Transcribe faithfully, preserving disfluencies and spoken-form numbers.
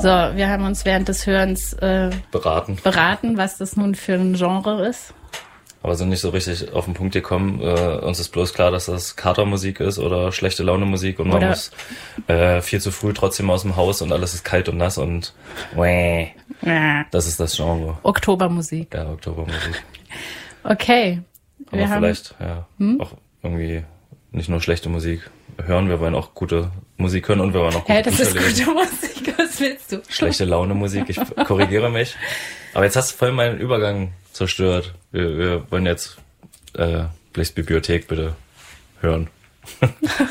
So, wir haben uns während des Hörens äh, beraten. beraten, was das nun für ein Genre ist. Aber sind nicht so richtig auf den Punkt gekommen. Äh, uns ist bloß klar, dass das Katermusik ist oder schlechte Laune Musik und man Oder muss äh, viel zu früh trotzdem aus dem Haus und alles ist kalt und nass und wäh, Ja. das ist das Genre. Oktobermusik. Ja, Oktobermusik. Okay. Aber Wir haben, vielleicht ja Hm? auch irgendwie nicht nur schlechte Musik hören, wir wollen auch gute Musik hören und wir wollen auch gute Hä, das ist Bücher lesen. gute Musik, was willst du? Schlechte Laune Musik, ich korrigiere mich. Aber jetzt hast du voll meinen Übergang zerstört. Wir, wir wollen jetzt äh, Blichs Bibliothek bitte hören.